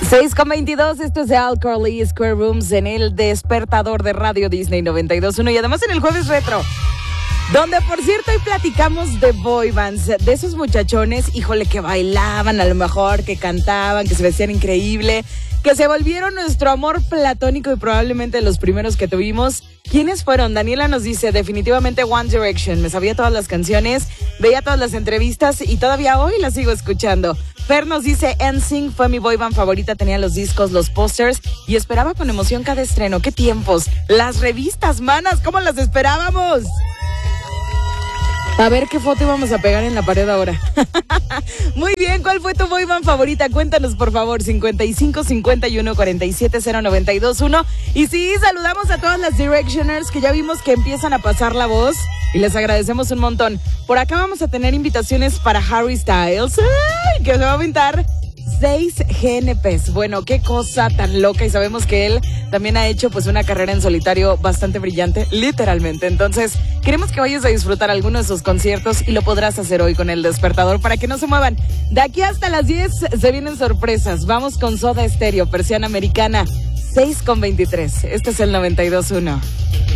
6:22, esto es de Al Carly Square Rooms en el despertador de Radio Disney 92.1 y además en el Jueves Retro, donde por cierto hoy platicamos de boy bands, de esos muchachones, híjole, que bailaban a lo mejor, que cantaban, que se vestían increíble, que se volvieron nuestro amor platónico y probablemente los primeros que tuvimos. ¿Quiénes fueron? Daniela nos dice, definitivamente One Direction. Me sabía todas las canciones, veía todas las entrevistas y todavía hoy las sigo escuchando. Fer nos dice, NSYNC fue mi boy band favorita, tenía los discos, los pósters y esperaba con emoción cada estreno. ¡Qué tiempos! Las revistas, manas, ¿cómo las esperábamos? A ver qué foto íbamos a pegar en la pared ahora. Muy bien, ¿cuál fue tu boy band favorita? Cuéntanos, por favor, 55 51 47 0921. Y sí, saludamos a todas las Directioners que ya vimos que empiezan a pasar la voz y les agradecemos un montón. Por acá vamos a tener invitaciones para Harry Styles, que se va a aventar 6 GNPs. Bueno, qué cosa tan loca, y sabemos que él también ha hecho pues una carrera en solitario bastante brillante, literalmente. Entonces, queremos que vayas a disfrutar alguno de sus conciertos y lo podrás hacer hoy con El Despertador para que no se muevan. De aquí hasta las 10 se vienen sorpresas. Vamos con Soda Stereo, Persiana Americana, 6:23. Este es el 92.1.